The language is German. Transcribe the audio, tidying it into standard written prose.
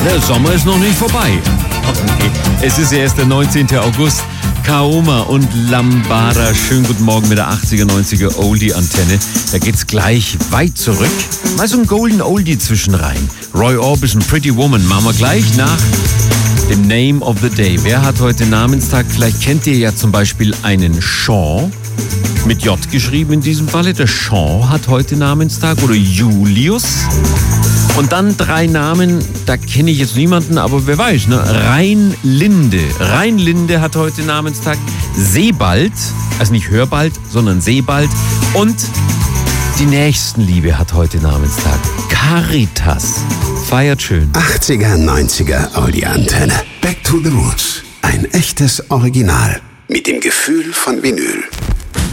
Der Sommer ist noch nicht vorbei. Okay. Es ist erst der 19. August. Kaoma und Lambada. Schönen guten Morgen mit der 80er, 90er Oldie-Antenne. Da geht's gleich weit zurück. Mal so ein Golden Oldie zwischenrein. Roy Orbison, Pretty Woman. Machen wir gleich nach dem Name of the Day. Wer hat heute Namenstag? Vielleicht kennt ihr ja zum Beispiel einen Sean. Mit J geschrieben in diesem Falle. Der Sean hat heute Namenstag. Oder Julius. Und dann 3 Namen, da kenne ich jetzt niemanden, aber wer weiß, ne? Rheinlinde. Rheinlinde hat heute Namenstag. Sebald, also nicht Hörbald, sondern Sebald. Und die Nächstenliebe hat heute Namenstag. Caritas. Feiert schön. 80er, 90er Oldie-Antenne. Back to the Roots. Ein echtes Original. Mit dem Gefühl von Vinyl.